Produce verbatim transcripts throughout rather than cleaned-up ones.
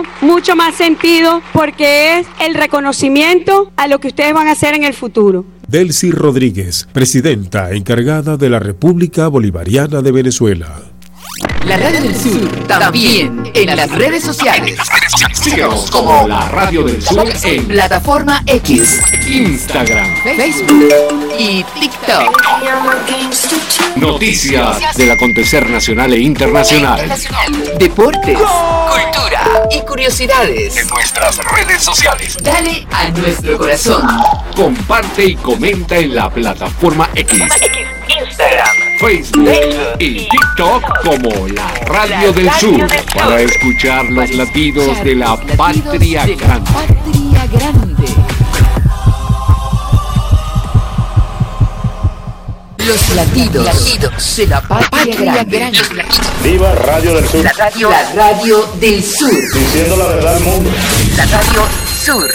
mucho más sentido porque es el reconocimiento a lo que ustedes van a hacer en el futuro. Delcy Rodríguez, presidenta encargada de la República Bolivariana de Venezuela. La Radio del Sur también en las redes sociales. Síguenos como La Radio del Sur en plataforma X, Instagram, Facebook y TikTok. Noticias del acontecer nacional e internacional. Deportes, cultura y curiosidades En nuestras redes sociales. Dale a nuestro corazón. Comparte y comenta en la plataforma X, Instagram, Facebook y TikTok como La Radio del Sur para escuchar los latidos de la patria grande. Patria grande. Los latidos, latidos de la patria grande. Viva Radio del Sur. La radio, la radio del Sur. Diciendo la verdad al mundo. La Radio Sur.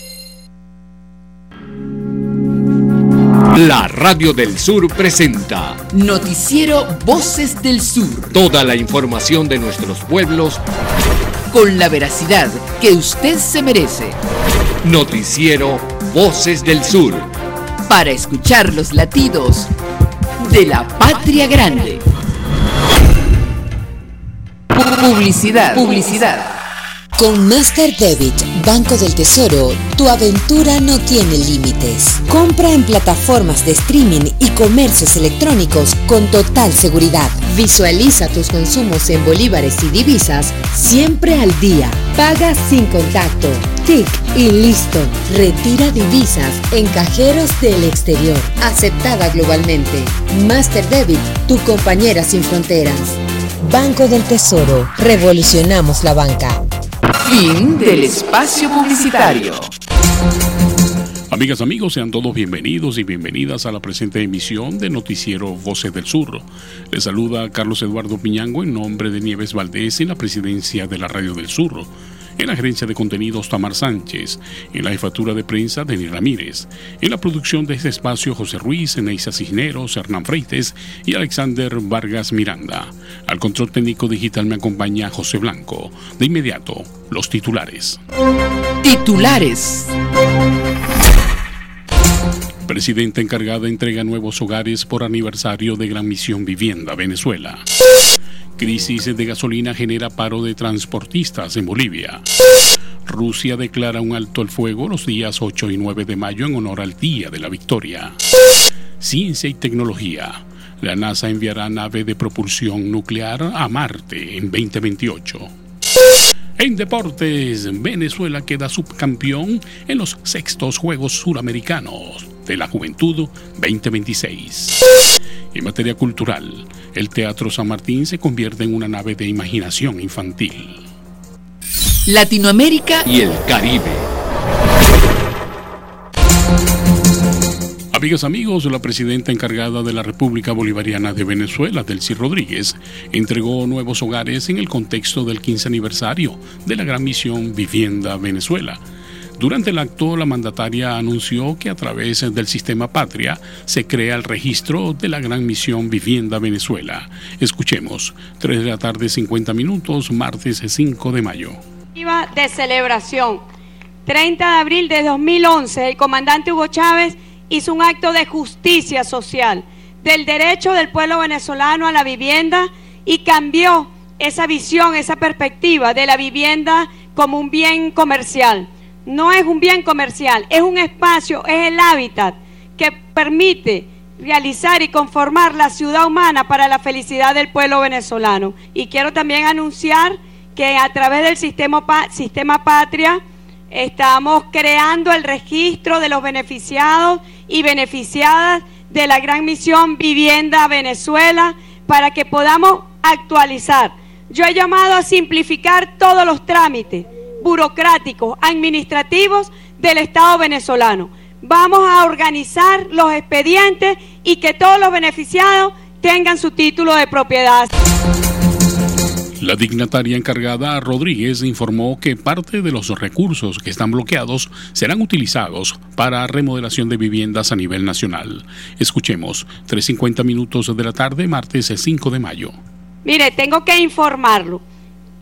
La Radio del Sur presenta Noticiero Voces del Sur. toda la información de nuestros pueblos. Con la veracidad que usted se merece. Noticiero Voces del Sur. Para escuchar los latidos de la patria grande. Publicidad. Publicidad. Con Master Debit, Banco del Tesoro, tu aventura no tiene límites. Compra en plataformas de streaming y comercios electrónicos con total seguridad. Visualiza tus consumos en bolívares y divisas siempre al día. Paga sin contacto. Tic y listo. Retira divisas en cajeros del exterior. Aceptada globalmente. Master Debit, tu compañera sin fronteras. Banco del Tesoro. Revolucionamos la banca. Fin del espacio publicitario. Amigas, amigos, sean todos bienvenidos y bienvenidas a la presente emisión de Noticiero Voces del Sur. Les saluda Carlos Eduardo Piñango en nombre de Nieves Valdés en la presidencia de la Radio del Sur. En la gerencia de contenidos, Tamar Sánchez. En la jefatura de prensa, Denis Ramírez. En la producción de este espacio, José Ruiz, Eneisa Cisneros, Hernán Freites y Alexander Vargas Miranda. Al control técnico digital me acompaña José Blanco. De inmediato, los titulares. Titulares. Presidenta encargada entrega nuevos hogares por aniversario de Gran Misión Vivienda Venezuela. Crisis de gasolina genera paro de transportistas en Bolivia. Rusia declara un alto el fuego los días ocho y nueve de mayo en honor al Día de la Victoria. Ciencia y tecnología. La NASA enviará nave de propulsión nuclear a Marte en veinte veintiocho. En deportes, Venezuela queda subcampeón en los sextos Juegos Suramericanos de la Juventud veinte veintiséis. En materia cultural, el Teatro San Martín se convierte en una nave de imaginación infantil. Latinoamérica y el Caribe. Amigas, amigos, la presidenta encargada de la República Bolivariana de Venezuela, Delcy Rodríguez, entregó nuevos hogares en el contexto del quince aniversario de la Gran Misión Vivienda Venezuela. Durante el acto, la mandataria anunció que a través del Sistema Patria se crea el registro de la Gran Misión Vivienda Venezuela. Escuchemos, tres de la tarde, cincuenta minutos, martes cinco de mayo. De celebración. treinta de abril de dos mil once, el comandante Hugo Chávez hizo un acto de justicia social, del derecho del pueblo venezolano a la vivienda y cambió esa visión, esa perspectiva de la vivienda como un bien comercial. No es un bien comercial, es un espacio, es el hábitat que permite realizar y conformar la ciudad humana para la felicidad del pueblo venezolano. Y quiero también anunciar que a través del sistema, sistema Patria estamos creando el registro de los beneficiados y beneficiadas de la Gran Misión Vivienda Venezuela para que podamos actualizar. Yo he llamado a simplificar todos los trámites burocráticos, administrativos del Estado venezolano. Vamos a organizar los expedientes y que todos los beneficiados tengan su título de propiedad. La dignataria encargada, Rodríguez, informó que parte de los recursos que están bloqueados serán utilizados para remodelación de viviendas a nivel nacional. Escuchemos, tres cincuenta minutos de la tarde, martes cinco de mayo. Mire, tengo que informarlo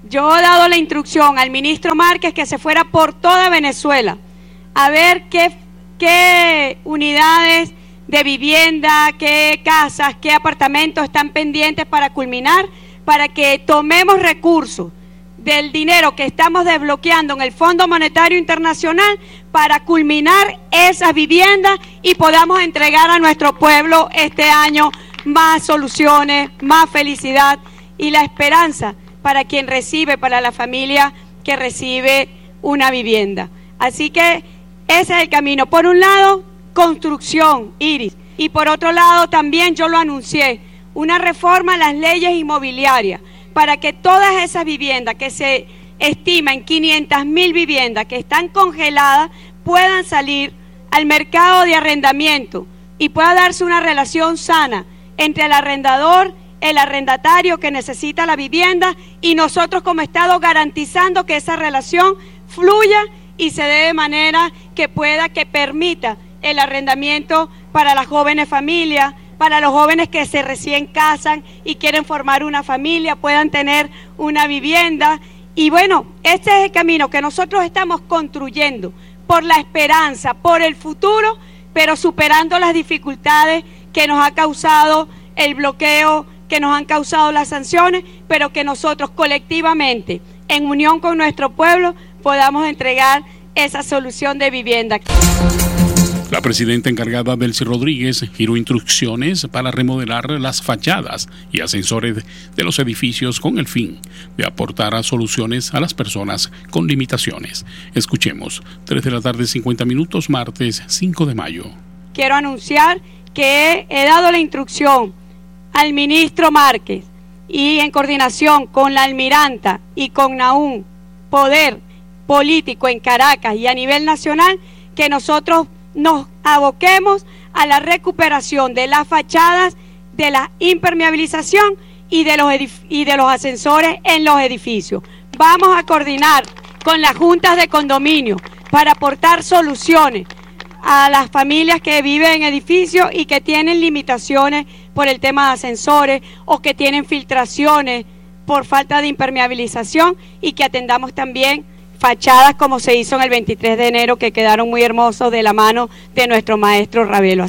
yo he dado la instrucción al ministro Márquez que se fuera por toda Venezuela a ver qué, qué unidades de vivienda, qué casas, qué apartamentos están pendientes para culminar, para que tomemos recursos del dinero que estamos desbloqueando en el Fondo Monetario Internacional para culminar esas viviendas y podamos entregar a nuestro pueblo este año más soluciones, más felicidad y la esperanza para quien recibe, para la familia que recibe una vivienda. Así que ese es el camino. Por un lado, construcción, Iris, y por otro lado también yo lo anuncié, una reforma a las leyes inmobiliarias para que todas esas viviendas que se estima en quinientas mil viviendas que están congeladas puedan salir al mercado de arrendamiento y pueda darse una relación sana entre el arrendador, el arrendatario que necesita la vivienda y nosotros como Estado garantizando que esa relación fluya y se dé de manera que pueda, que permita el arrendamiento para las jóvenes familias, para los jóvenes que se recién casan y quieren formar una familia, puedan tener una vivienda. Y bueno, este es el camino que nosotros estamos construyendo por la esperanza, por el futuro, pero superando las dificultades que nos ha causado el bloqueo, que nos han causado las sanciones, pero que nosotros colectivamente, en unión con nuestro pueblo, podamos entregar esa solución de vivienda. La presidenta encargada Delcy Rodríguez giró instrucciones para remodelar las fachadas y ascensores de los edificios con el fin de aportar a soluciones a las personas con limitaciones. Escuchemos, tres de la tarde, cincuenta minutos, martes cinco de mayo. Quiero anunciar que he dado la instrucción al ministro Márquez y en coordinación con la almiranta y con Naún, poder político en Caracas y a nivel nacional, que nosotros nos aboquemos a la recuperación de las fachadas, de la impermeabilización y de los y de los ascensores en los edificios. Vamos a coordinar con las juntas de condominio para aportar soluciones a las familias que viven en edificios y que tienen limitaciones por el tema de ascensores o que tienen filtraciones por falta de impermeabilización y que atendamos también fachadas como se hizo en el veintitrés de enero, que quedaron muy hermosos de la mano de nuestro maestro Ravelo.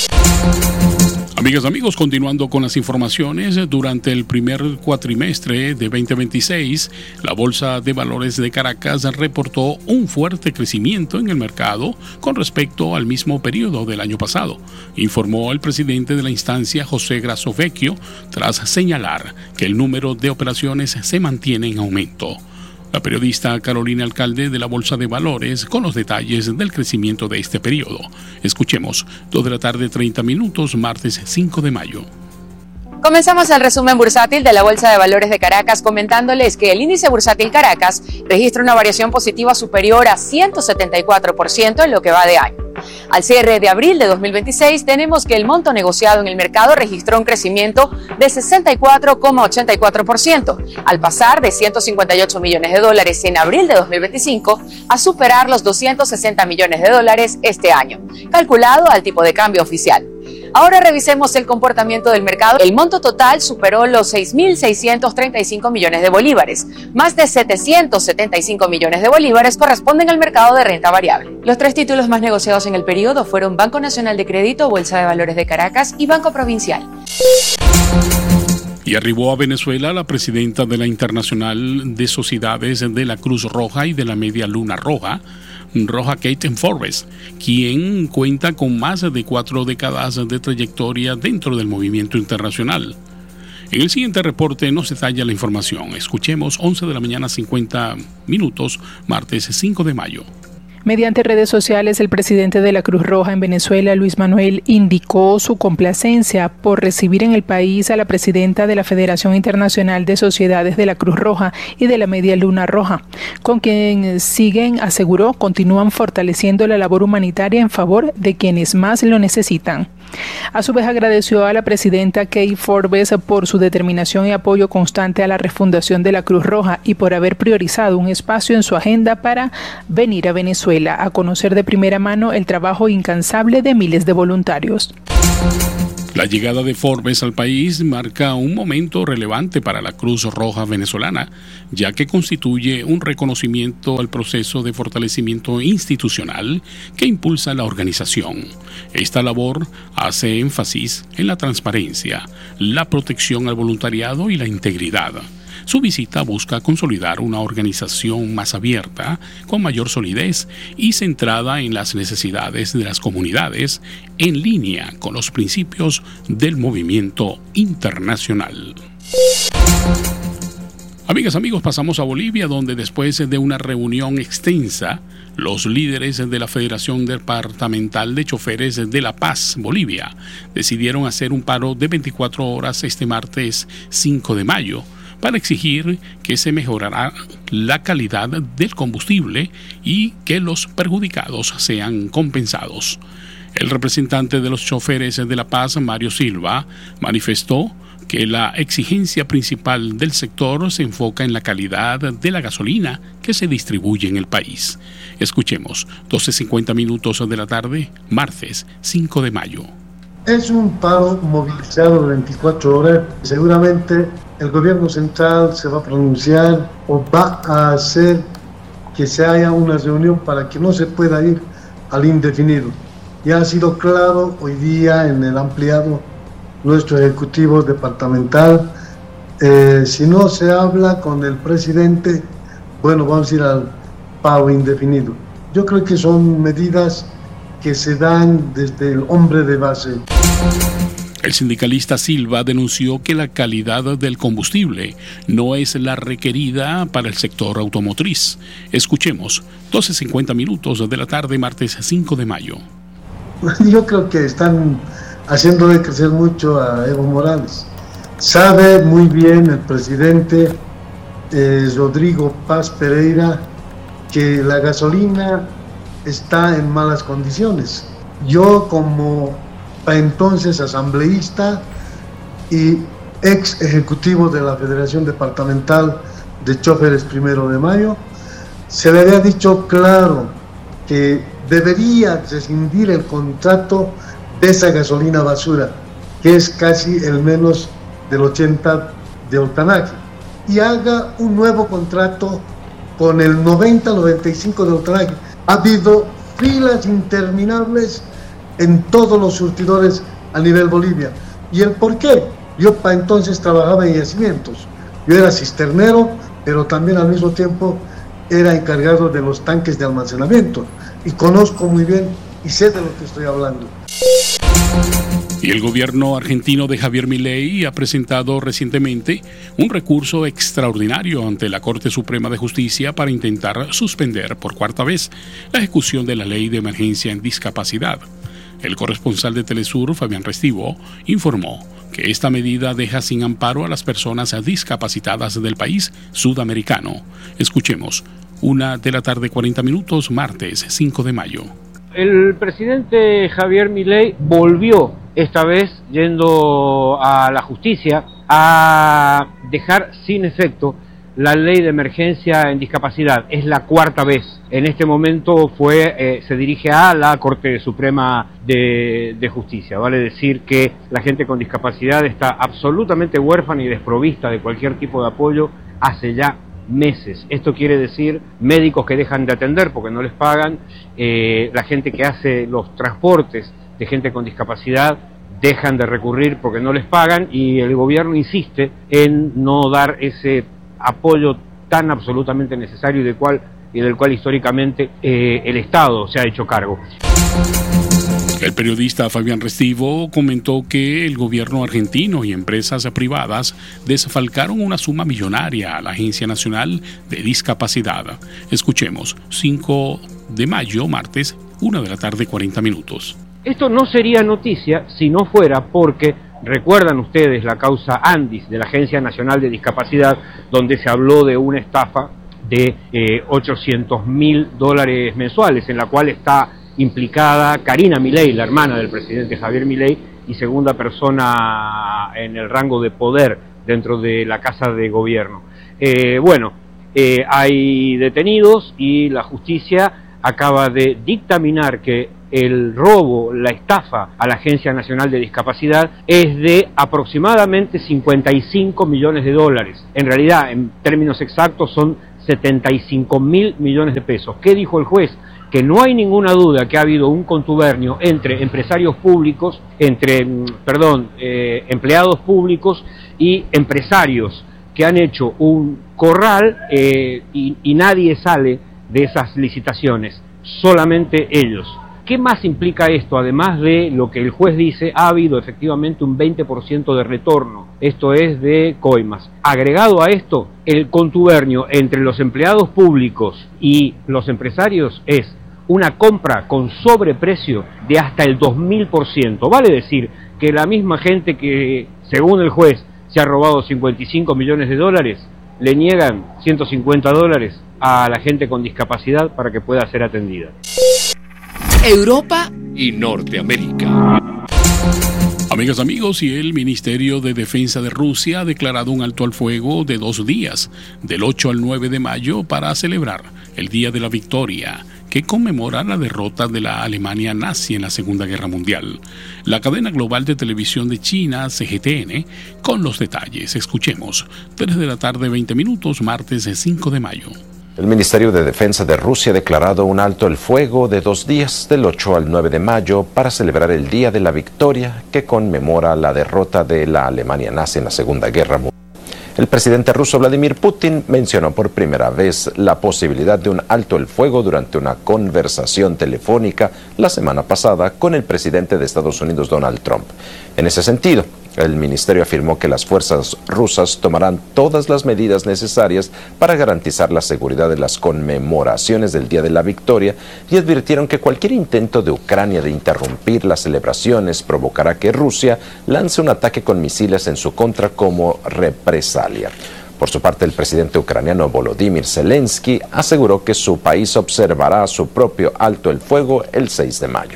Amigas, amigos, continuando con las informaciones, durante el primer cuatrimestre de veinte veintiséis, la Bolsa de Valores de Caracas reportó un fuerte crecimiento en el mercado con respecto al mismo periodo del año pasado, informó el presidente de la instancia, José Grasovecchio, tras señalar que el número de operaciones se mantiene en aumento. La periodista Carolina Alcalde de la Bolsa de Valores con los detalles del crecimiento de este periodo. Escuchemos, dos de la tarde, treinta minutos, martes cinco de mayo. Comenzamos el resumen bursátil de la Bolsa de Valores de Caracas comentándoles que el índice bursátil Caracas registra una variación positiva superior a ciento setenta y cuatro por ciento en lo que va de año. Al cierre de abril de dos mil veintiséis tenemos que el monto negociado en el mercado registró un crecimiento de sesenta y cuatro coma ochenta y cuatro por ciento, al pasar de ciento cincuenta y ocho millones de dólares en abril de dos mil veinticinco a superar los doscientos sesenta millones de dólares este año, calculado al tipo de cambio oficial. Ahora revisemos el comportamiento del mercado. El monto total superó los seis mil seiscientos treinta y cinco millones de bolívares. Más de setecientos setenta y cinco millones de bolívares corresponden al mercado de renta variable. Los tres títulos más negociados en el periodo fueron Banco Nacional de Crédito, Bolsa de Valores de Caracas y Banco Provincial. Y arribó a Venezuela la presidenta de la Internacional de Sociedades de la Cruz Roja y de la Media Luna Roja, Roja Kate Forbes, quien cuenta con más de cuatro décadas de trayectoria dentro del movimiento internacional. En el siguiente reporte nos detalla la información. Escuchemos, once de la mañana, cincuenta minutos, martes cinco de mayo. Mediante redes sociales, el presidente de la Cruz Roja en Venezuela, Luis Manuel, indicó su complacencia por recibir en el país a la presidenta de la Federación Internacional de Sociedades de la Cruz Roja y de la Media Luna Roja, con quien siguen, aseguró, continúan fortaleciendo la labor humanitaria en favor de quienes más lo necesitan. A su vez agradeció a la presidenta Kate Forbes por su determinación y apoyo constante a la refundación de la Cruz Roja y por haber priorizado un espacio en su agenda para venir a Venezuela a conocer de primera mano el trabajo incansable de miles de voluntarios. La llegada de Forbes al país marca un momento relevante para la Cruz Roja venezolana, ya que constituye un reconocimiento al proceso de fortalecimiento institucional que impulsa la organización. Esta labor hace énfasis en la transparencia, la protección al voluntariado y la integridad. Su visita busca consolidar una organización más abierta, con mayor solidez y centrada en las necesidades de las comunidades, en línea con los principios del movimiento internacional. Amigas, amigos, pasamos a Bolivia, donde después de una reunión extensa, los líderes de la Federación Departamental de Choferes de La Paz, Bolivia, decidieron hacer un paro de veinticuatro horas este martes cinco de mayo, para exigir que se mejorará la calidad del combustible y que los perjudicados sean compensados. El representante de los choferes de La Paz, Mario Silva, manifestó que la exigencia principal del sector se enfoca en la calidad de la gasolina que se distribuye en el país. Escuchemos, doce cincuenta minutos de la tarde, martes cinco de mayo. Es un paro movilizado de veinticuatro horas. Seguramente el gobierno central se va a pronunciar o va a hacer que se haya una reunión para que no se pueda ir al indefinido. Ya ha sido claro hoy día en el ampliado nuestro ejecutivo departamental. Eh, si no se habla con el presidente, bueno, vamos a ir al paro indefinido. Yo creo que son medidas que se dan desde el hombre de base. El sindicalista Silva denunció que la calidad del combustible no es la requerida para el sector automotriz. Escuchemos, doce cincuenta minutos de la tarde, martes cinco de mayo. Yo creo que están haciendo de crecer mucho a Evo Morales. Sabe muy bien el presidente eh, Rodrigo Paz Pereira que la gasolina está en malas condiciones. Yo, como para entonces asambleísta y ex ejecutivo de la Federación Departamental de Choferes Primero de Mayo, se le había dicho claro que debería rescindir el contrato de esa gasolina basura, que es casi el menos del ochenta de octanaje, y haga un nuevo contrato con el noventa noventa y cinco de octanaje. Ha habido filas interminables en todos los surtidores a nivel Bolivia. ¿Y el por qué? Yo para entonces trabajaba en yacimientos. Yo era cisternero, pero también al mismo tiempo era encargado de los tanques de almacenamiento. Y conozco muy bien y sé de lo que estoy hablando. Y el gobierno argentino de Javier Milei ha presentado recientemente un recurso extraordinario ante la Corte Suprema de Justicia para intentar suspender por cuarta vez la ejecución de la Ley de Emergencia en Discapacidad. El corresponsal de Telesur, Fabián Restivo, informó que esta medida deja sin amparo a las personas discapacitadas del país sudamericano. Escuchemos, una de la tarde, cuarenta minutos, martes cinco de mayo. El presidente Javier Milei volvió, esta vez yendo a la justicia, a dejar sin efecto la ley de emergencia en discapacidad. Es la cuarta vez. En este momento fue, eh, se dirige a la Corte Suprema de, de Justicia. Vale decir que la gente con discapacidad está absolutamente huérfana y desprovista de cualquier tipo de apoyo hace ya meses. Esto quiere decir médicos que dejan de atender porque no les pagan, eh, la gente que hace los transportes de gente con discapacidad dejan de recurrir porque no les pagan, y el gobierno insiste en no dar ese apoyo tan absolutamente necesario y del cual, y del cual históricamente eh, el Estado se ha hecho cargo. El periodista Fabián Restivo comentó que el gobierno argentino y empresas privadas desfalcaron una suma millonaria a la Agencia Nacional de Discapacidad. Escuchemos, cinco de mayo, martes, una de la tarde, cuarenta minutos. Esto no sería noticia si no fuera porque, recuerdan ustedes la causa Andis de la Agencia Nacional de Discapacidad, donde se habló de una estafa de eh, ochocientos mil dólares mensuales, en la cual está implicada Karina Milei, la hermana del presidente Javier Milei y segunda persona en el rango de poder dentro de la Casa de Gobierno. Eh, bueno, eh, hay detenidos y la justicia acaba de dictaminar que el robo, la estafa a la Agencia Nacional de Discapacidad es de aproximadamente cincuenta y cinco millones de dólares. En realidad, en términos exactos, son setenta y cinco mil millones de pesos. ¿Qué dijo el juez? Que no hay ninguna duda que ha habido un contubernio entre empresarios públicos, entre, perdón, eh, empleados públicos y empresarios que han hecho un corral eh, y, y nadie sale de esas licitaciones, solamente ellos. ¿Qué más implica esto? Además de lo que el juez dice, ha habido efectivamente un veinte por ciento de retorno, esto es de coimas. Agregado a esto, el contubernio entre los empleados públicos y los empresarios es una compra con sobreprecio de hasta el dos mil por ciento. Vale decir que la misma gente que, según el juez, se ha robado cincuenta y cinco millones de dólares, le niegan ciento cincuenta dólares a la gente con discapacidad para que pueda ser atendida. Europa y Norteamérica. Amigas, amigos, y el Ministerio de Defensa de Rusia ha declarado un alto al fuego de dos días, del ocho al nueve de mayo, para celebrar el Día de la Victoria, que conmemora la derrota de la Alemania nazi en la Segunda Guerra Mundial. La cadena global de televisión de China, C G T N, con los detalles. Escuchemos, tres de la tarde, veinte minutos, martes cinco de mayo. El Ministerio de Defensa de Rusia ha declarado un alto el fuego de dos días, del ocho al nueve de mayo, para celebrar el Día de la Victoria, que conmemora la derrota de la Alemania nazi en la Segunda Guerra Mundial. El presidente ruso Vladimir Putin mencionó por primera vez la posibilidad de un alto el fuego durante una conversación telefónica la semana pasada con el presidente de Estados Unidos, Donald Trump. En ese sentido, el ministerio afirmó que las fuerzas rusas tomarán todas las medidas necesarias para garantizar la seguridad de las conmemoraciones del Día de la Victoria y advirtieron que cualquier intento de Ucrania de interrumpir las celebraciones provocará que Rusia lance un ataque con misiles en su contra como represalia. Por su parte, el presidente ucraniano Volodymyr Zelensky aseguró que su país observará su propio alto el fuego el seis de mayo.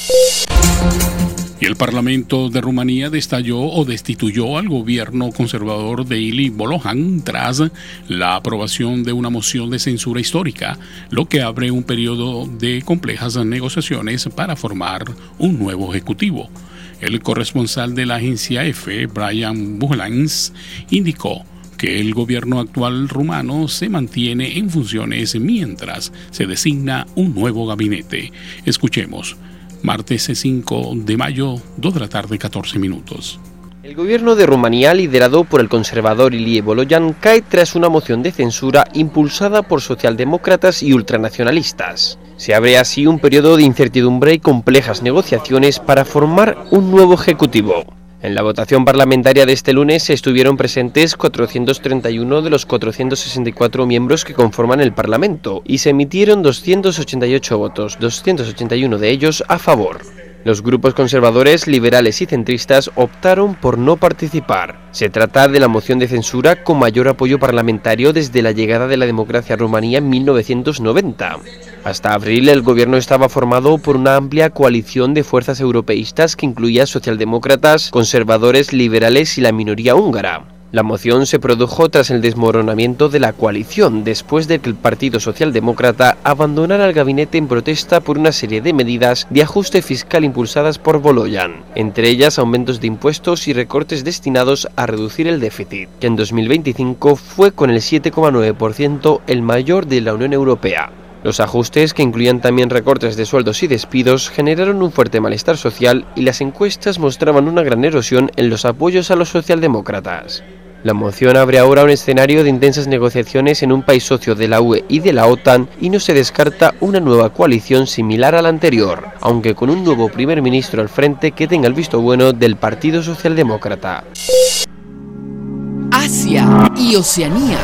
Y el Parlamento de Rumanía destalló o destituyó al gobierno conservador de Ilie Bolojan tras la aprobación de una moción de censura histórica, lo que abre un periodo de complejas negociaciones para formar un nuevo ejecutivo. El corresponsal de la agencia EFE, Brian Buhlans, indicó que el gobierno actual rumano se mantiene en funciones mientras se designa un nuevo gabinete. Escuchemos. Martes cinco de mayo, dos de la tarde, catorce minutos. El gobierno de Rumanía, liderado por el conservador Ilie Bolojan, cae tras una moción de censura impulsada por socialdemócratas y ultranacionalistas. Se abre así un periodo de incertidumbre y complejas negociaciones para formar un nuevo ejecutivo. En la votación parlamentaria de este lunes estuvieron presentes cuatrocientos treinta y uno de los cuatrocientos sesenta y cuatro miembros que conforman el Parlamento y se emitieron doscientos ochenta y ocho votos, doscientos ochenta y uno de ellos a favor. Los grupos conservadores, liberales y centristas optaron por no participar. Se trata de la moción de censura con mayor apoyo parlamentario desde la llegada de la democracia a Rumanía en mil novecientos noventa. Hasta abril el gobierno estaba formado por una amplia coalición de fuerzas europeístas que incluía socialdemócratas, conservadores, liberales y la minoría húngara. La moción se produjo tras el desmoronamiento de la coalición, después de que el Partido Socialdemócrata abandonara el gabinete en protesta por una serie de medidas de ajuste fiscal impulsadas por Bolojan, entre ellas aumentos de impuestos y recortes destinados a reducir el déficit, que en dos mil veinticinco fue con el siete coma nueve por ciento el mayor de la Unión Europea. Los ajustes, que incluían también recortes de sueldos y despidos, generaron un fuerte malestar social y las encuestas mostraban una gran erosión en los apoyos a los socialdemócratas. La moción abre ahora un escenario de intensas negociaciones en un país socio de la U E y de la OTAN y no se descarta una nueva coalición similar a la anterior, aunque con un nuevo primer ministro al frente que tenga el visto bueno del Partido Socialdemócrata. Asia y Oceanía.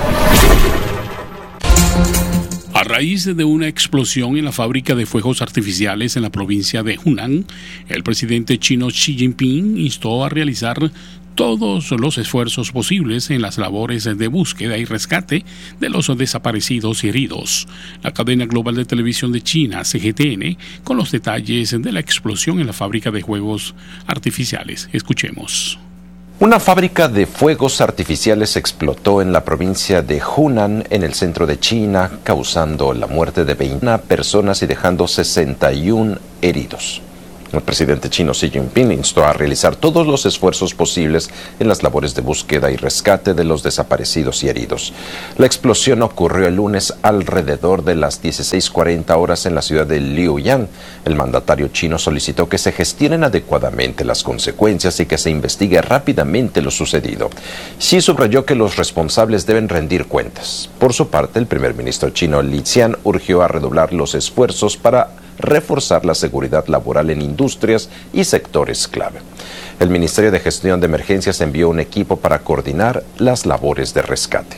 A raíz de una explosión en la fábrica de fuegos artificiales en la provincia de Hunan, el presidente chino Xi Jinping instó a realizar todos los esfuerzos posibles en las labores de búsqueda y rescate de los desaparecidos y heridos. La cadena global de televisión de China, C G T N, con los detalles de la explosión en la fábrica de fuegos artificiales. Escuchemos. Una fábrica de fuegos artificiales explotó en la provincia de Hunan, en el centro de China, causando la muerte de veintiuna personas y dejando sesenta y uno heridos. El presidente chino Xi Jinping instó a realizar todos los esfuerzos posibles en las labores de búsqueda y rescate de los desaparecidos y heridos. La explosión ocurrió el lunes alrededor de las dieciséis cuarenta horas en la ciudad de Liuyang. El mandatario chino solicitó que se gestionen adecuadamente las consecuencias y que se investigue rápidamente lo sucedido. Xi subrayó que los responsables deben rendir cuentas. Por su parte, el primer ministro chino Li Qiang urgió a redoblar los esfuerzos para reforzar la seguridad laboral en industrias y sectores clave. El Ministerio de Gestión de Emergencias envió un equipo para coordinar las labores de rescate.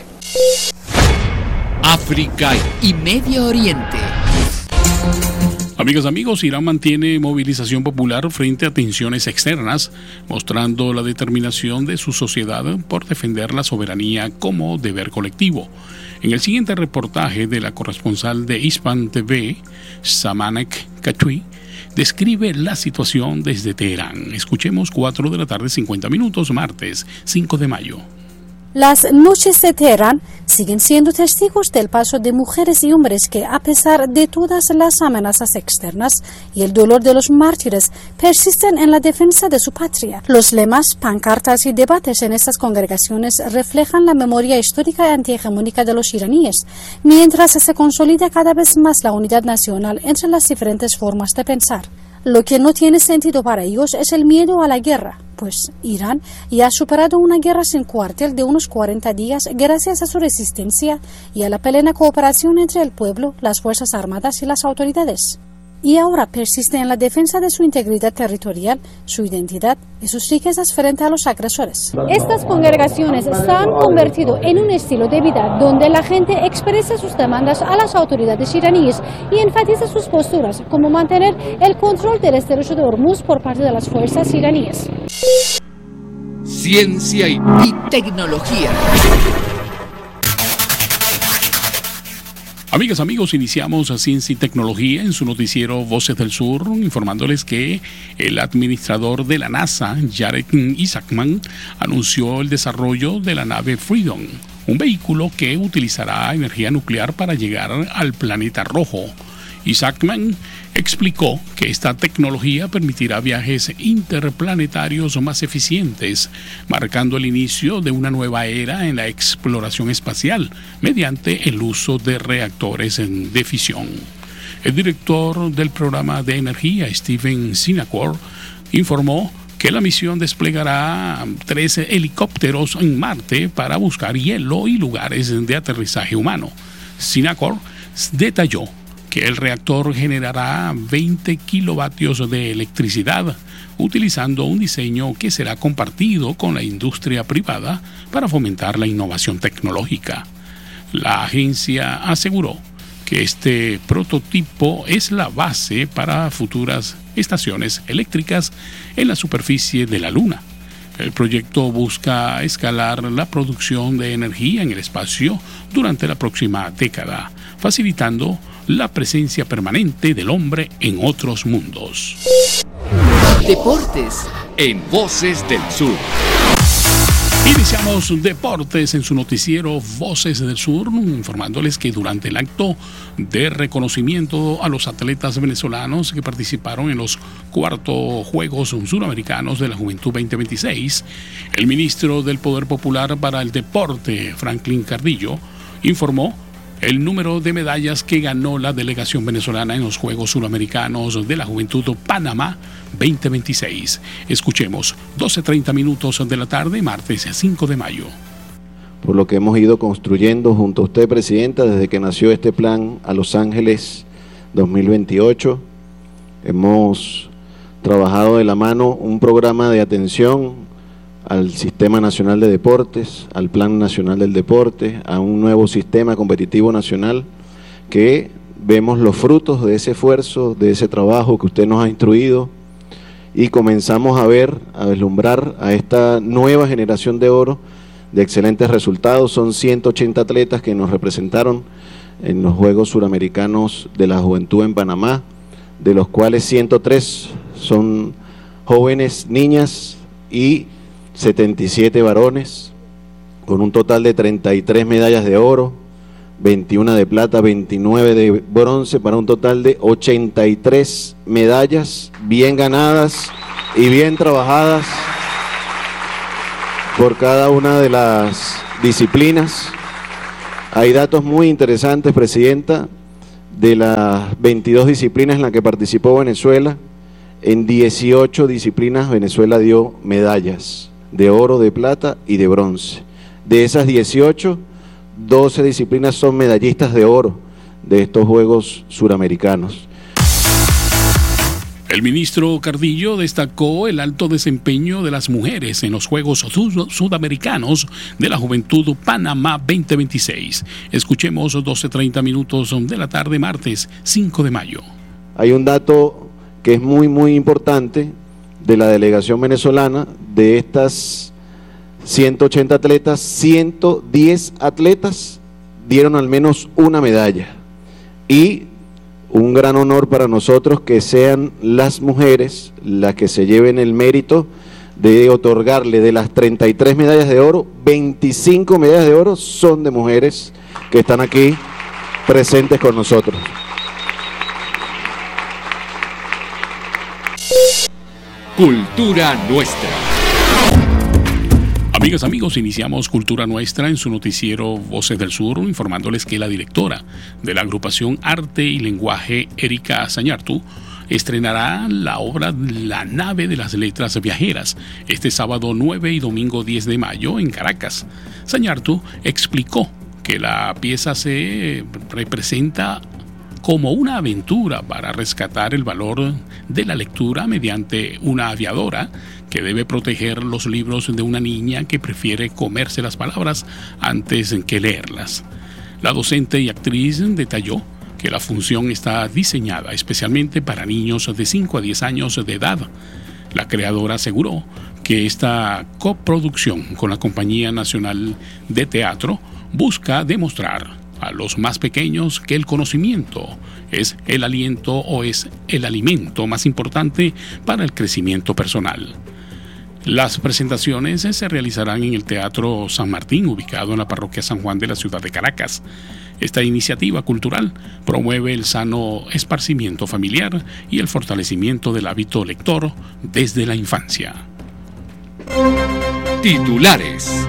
África y Medio Oriente. Amigas, amigos, Irán mantiene movilización popular frente a tensiones externas, mostrando la determinación de su sociedad por defender la soberanía como deber colectivo. En el siguiente reportaje de la corresponsal de Hispan T V, Samanek Kachui, describe la situación desde Teherán. Escuchemos cuatro de la tarde, cincuenta minutos, martes cinco de mayo. Las noches de Teherán siguen siendo testigos del paso de mujeres y hombres que, a pesar de todas las amenazas externas y el dolor de los mártires, persisten en la defensa de su patria. Los lemas, pancartas y debates en estas congregaciones reflejan la memoria histórica y antihegemónica de los iraníes, mientras se consolida cada vez más la unidad nacional entre las diferentes formas de pensar. Lo que no tiene sentido para ellos es el miedo a la guerra, pues Irán ya ha superado una guerra sin cuartel de unos cuarenta días gracias a su resistencia y a la plena cooperación entre el pueblo, las Fuerzas Armadas y las autoridades. Y ahora persiste en la defensa de su integridad territorial, su identidad y sus riquezas frente a los agresores. Estas congregaciones se han convertido en un estilo de vida donde la gente expresa sus demandas a las autoridades iraníes y enfatiza sus posturas, como mantener el control del estrecho de Hormuz por parte de las fuerzas iraníes. Ciencia y, y tecnología. Amigas, amigos, iniciamos a Ciencia y Tecnología en su noticiero Voces del Sur, informándoles que el administrador de la NASA, Jared Isaacman, anunció el desarrollo de la nave Freedom, un vehículo que utilizará energía nuclear para llegar al planeta rojo. Isaacman explicó que esta tecnología permitirá viajes interplanetarios más eficientes, marcando el inicio de una nueva era en la exploración espacial mediante el uso de reactores de fisión. El director del programa de energía, Steven Sinacor, informó que la misión desplegará trece helicópteros en Marte para buscar hielo y lugares de aterrizaje humano. Sinacor detalló que el reactor generará veinte kilovatios de electricidad, utilizando un diseño que será compartido con la industria privada para fomentar la innovación tecnológica. La agencia aseguró que este prototipo es la base para futuras estaciones eléctricas en la superficie de la Luna. El proyecto busca escalar la producción de energía en el espacio durante la próxima década, facilitando la presencia permanente del hombre en otros mundos. Deportes en Voces del Sur. Iniciamos deportes en su noticiero Voces del Sur, informándoles que durante el acto de reconocimiento a los atletas venezolanos que participaron en los cuartos Juegos Suramericanos de la Juventud veinte veintiséis, el ministro del Poder Popular para el Deporte, Franklin Cardillo, informó el número de medallas que ganó la delegación venezolana en los Juegos Suramericanos de la Juventud Panamá veinte veintiséis. Escuchemos, doce treinta minutos de la tarde, martes cinco de mayo. Por lo que hemos ido construyendo junto a usted, Presidenta, desde que nació este plan a Los Ángeles dos mil veintiocho, hemos trabajado de la mano un programa de atención al Sistema Nacional de Deportes, al Plan Nacional del Deporte, a un nuevo sistema competitivo nacional, que vemos los frutos de ese esfuerzo, de ese trabajo que usted nos ha instruido, y comenzamos a ver, a vislumbrar a esta nueva generación de oro de excelentes resultados. Son ciento ochenta atletas que nos representaron en los Juegos Suramericanos de la Juventud en Panamá, de los cuales ciento tres son jóvenes niñas y setenta y siete varones, con un total de treinta y tres medallas de oro, veintiuna de plata, veintinueve de bronce, para un total de ochenta y tres medallas bien ganadas y bien trabajadas por cada una de las disciplinas. Hay datos muy interesantes, Presidenta, de las veintidós disciplinas en las que participó Venezuela. En dieciocho disciplinas Venezuela dio medallas de oro, de plata y de bronce. De esas dieciocho, doce disciplinas son medallistas de oro de estos Juegos Suramericanos. El ministro Cardillo destacó el alto desempeño de las mujeres en los Juegos Sud- Sudamericanos de la Juventud Panamá veinte veintiséis. Escuchemos doce treinta minutos de la tarde, martes cinco de mayo. Hay un dato que es muy muy importante de la delegación venezolana. De estas ciento ochenta atletas, ciento diez atletas dieron al menos una medalla, y un gran honor para nosotros que sean las mujeres las que se lleven el mérito de otorgarle de las treinta y tres medallas de oro, veinticinco medallas de oro son de mujeres que están aquí presentes con nosotros. Cultura Nuestra. Amigas, amigos, iniciamos Cultura Nuestra en su noticiero Voces del Sur, informándoles que la directora de la agrupación Arte y Lenguaje, Erika Sañartu, estrenará la obra La Nave de las Letras Viajeras este sábado nueve y domingo diez de mayo en Caracas. Sañartu explicó que la pieza se representa como una aventura para rescatar el valor de la lectura mediante una aviadora que debe proteger los libros de una niña que prefiere comerse las palabras antes que leerlas. La docente y actriz detalló que la función está diseñada especialmente para niños de cinco a diez años de edad. La creadora aseguró que esta coproducción con la Compañía Nacional de Teatro busca demostrar a los más pequeños que el conocimiento es el aliento o es el alimento más importante para el crecimiento personal. Las presentaciones se realizarán en el Teatro San Martín, ubicado en la parroquia San Juan de la ciudad de Caracas. Esta iniciativa cultural promueve el sano esparcimiento familiar y el fortalecimiento del hábito lector desde la infancia. Titulares.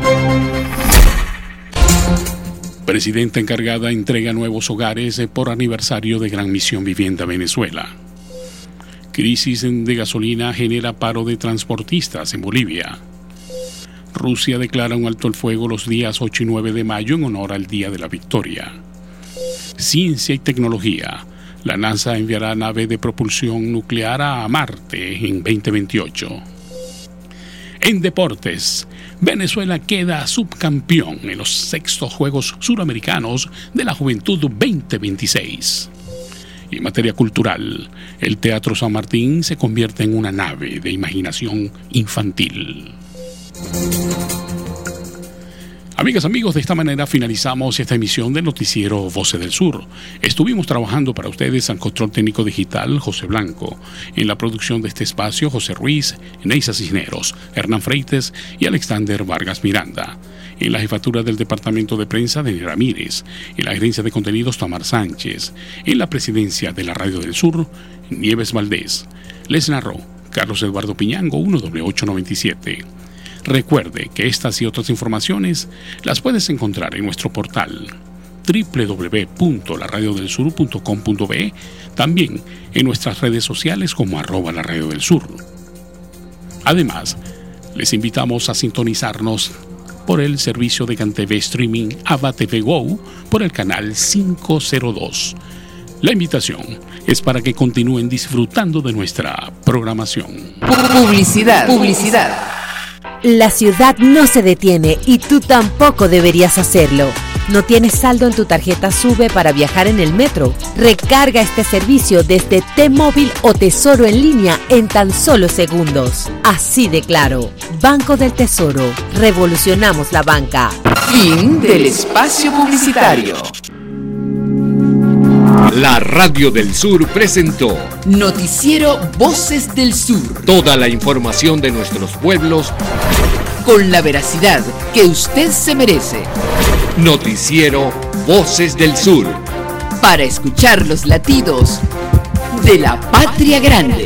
Presidenta encargada entrega nuevos hogares por aniversario de Gran Misión Vivienda Venezuela. Crisis de gasolina genera paro de transportistas en Bolivia. Rusia declara un alto el fuego los días ocho y nueve de mayo en honor al Día de la Victoria. Ciencia y tecnología. La NASA enviará nave de propulsión nuclear a Marte en veinte veintiocho. En deportes, Venezuela queda subcampeón en los sextos Juegos Suramericanos de la Juventud veinte veintiséis. Y en materia cultural, el Teatro San Martín se convierte en una nave de imaginación infantil. Amigas, amigos, de esta manera finalizamos esta emisión del noticiero Voces del Sur. Estuvimos trabajando para ustedes al control técnico digital José Blanco, en la producción de este espacio José Ruiz, Neisa Cisneros, Hernán Freites y Alexander Vargas Miranda. En la jefatura del departamento de prensa Denis Ramírez, en la gerencia de contenidos Tamar Sánchez, en la presidencia de la Radio del Sur, Nieves Valdés. Les narró Carlos Eduardo Piñango, uno doble ocho noventa y siete. Recuerde que estas y otras informaciones las puedes encontrar en nuestro portal doble u doble u doble u punto la radio del sur punto com punto be, también en nuestras redes sociales como arroba la radio del sur. Además, les invitamos a sintonizarnos por el servicio de CanTV Streaming Ava T V Go por el canal quinientos dos. La invitación es para que continúen disfrutando de nuestra programación. Publicidad. Publicidad. La ciudad no se detiene y tú tampoco deberías hacerlo. ¿No tienes saldo en tu tarjeta SUBE para viajar en el metro? Recarga este servicio desde T-Móvil o Tesoro en línea en tan solo segundos. Así de claro. Banco del Tesoro. Revolucionamos la banca. Fin del espacio publicitario. La Radio del Sur presentó Noticiero Voces del Sur. Toda la información de nuestros pueblos con la veracidad que usted se merece. Noticiero Voces del Sur. Para escuchar los latidos de la patria grande.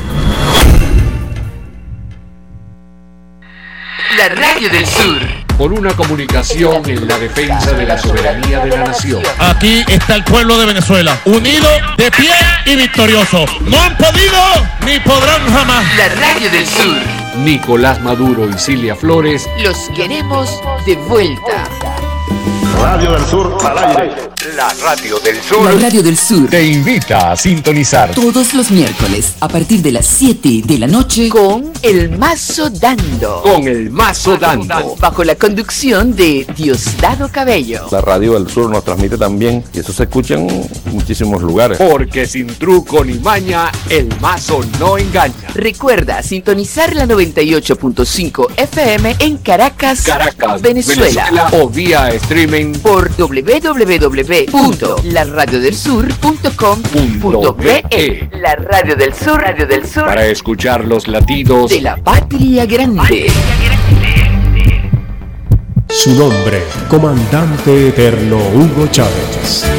La Radio del Sur. Por una comunicación en la defensa de la soberanía de la nación. Aquí está el pueblo de Venezuela, unido, de pie y victorioso. No han podido ni podrán jamás. La Radio del Sur. Nicolás Maduro y Cilia Flores. Los queremos de vuelta. Radio del Sur al aire. La Radio del Sur. La Radio del Sur te invita a sintonizar todos los miércoles a partir de las siete de la noche con El Mazo Dando. Con El Mazo Dando. Bajo la conducción de Diosdado Cabello. La Radio del Sur nos transmite también y eso se escucha en muchísimos lugares. Porque sin truco ni maña, el mazo no engaña. Recuerda sintonizar la noventa y ocho punto cinco F M en Caracas, Caracas, Venezuela. Venezuela o vía streaming por doble u doble u doble u punto la radio del sur punto com punto be. La Radio del Sur, Radio del Sur. Para escuchar los latidos de la patria grande. Su nombre, Comandante Eterno Hugo Chávez.